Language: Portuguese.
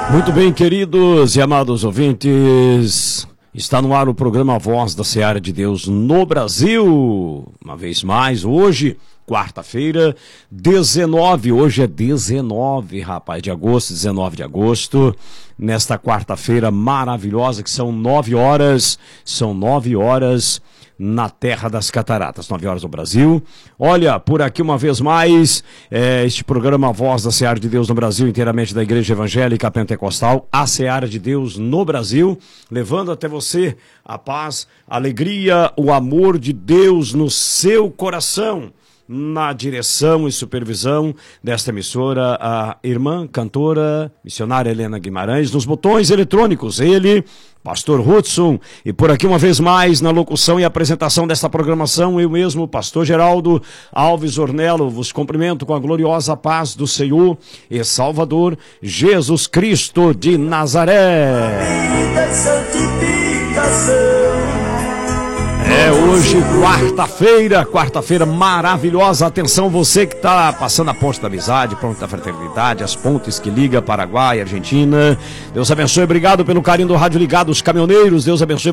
Muito bem, queridos e amados ouvintes, está no ar o programa Voz da Seara de Deus no Brasil. Uma vez mais, hoje, quarta-feira, 19, hoje é 19, rapaz, de agosto, 19 de agosto, nesta quarta-feira maravilhosa, que são 9 horas na Terra das Cataratas, 9 horas no Brasil. Olha, por aqui uma vez mais, este programa Voz da Seara de Deus no Brasil, inteiramente da Igreja Evangélica Pentecostal, a Seara de Deus no Brasil, levando até você a paz, a alegria, o amor de Deus no seu coração. Na direção e supervisão desta emissora, a irmã, cantora, missionária Helena Guimarães, nos botões eletrônicos, ele, Pastor Hudson, e por aqui uma vez mais, na locução e apresentação desta programação, eu mesmo, Pastor Geraldo Alves Ornello, vos cumprimento com a gloriosa paz do Senhor e Salvador, Jesus Cristo de Nazaré. Vida e santificação. É hoje, quarta-feira maravilhosa. Atenção, você que está passando a ponte da amizade, ponte da fraternidade, as pontes que ligam Paraguai, Argentina. Deus abençoe, obrigado pelo carinho do rádio ligado, os caminhoneiros. Deus abençoe